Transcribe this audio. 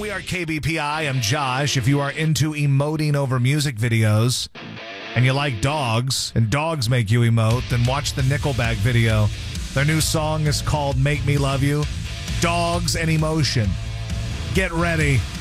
We are KBPI. I'm Josh. If you are into emoting over music videos and you like dogs and dogs make you emote, then watch the Nickelback video. Their new song is called Make Me Love You. Dogs and emotion. Get ready.